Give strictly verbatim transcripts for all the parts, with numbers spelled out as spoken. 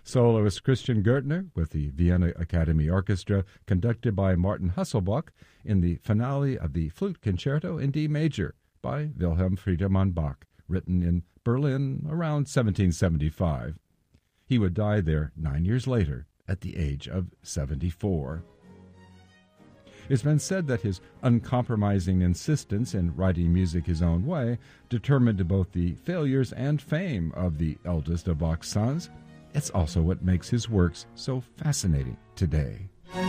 Soloist Christian Gertner with the Vienna Academy Orchestra, conducted by Martin Hasselbach, in the finale of the Flute Concerto in D major by Wilhelm Friedemann Bach, written in Berlin around seventeen seventy-five. He would die there nine years later at the age of seventy-four. It's been said that his uncompromising insistence in writing music his own way determined both the failures and fame of the eldest of Bach's sons. It's also what makes his works so fascinating today.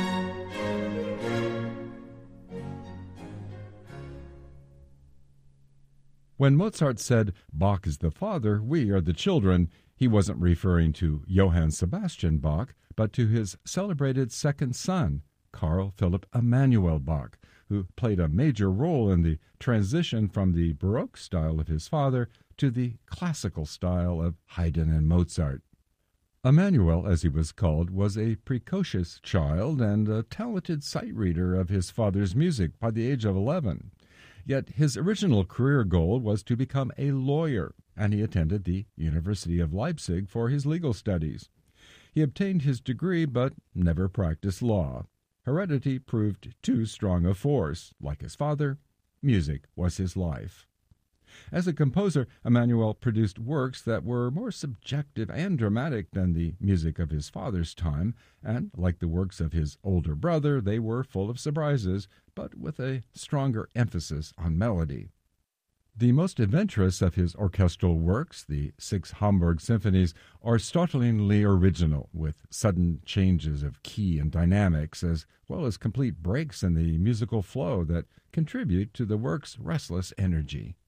When Mozart said, "Bach is the father, we are the children," he wasn't referring to Johann Sebastian Bach, but to his celebrated second son, Carl Philipp Emanuel Bach, who played a major role in the transition from the Baroque style of his father to the classical style of Haydn and Mozart. Emanuel, as he was called, was a precocious child and a talented sight reader of his father's music by the age of eleven. Yet his original career goal was to become a lawyer, and he attended the University of Leipzig for his legal studies. He obtained his degree but never practiced law. Heredity proved too strong a force. Like his father, music was his life. As a composer, Emanuel produced works that were more subjective and dramatic than the music of his father's time, and, like the works of his older brother, they were full of surprises, but with a stronger emphasis on melody. The most adventurous of his orchestral works, the six Hamburg symphonies, are startlingly original, with sudden changes of key and dynamics, as well as complete breaks in the musical flow that contribute to the work's restless energy.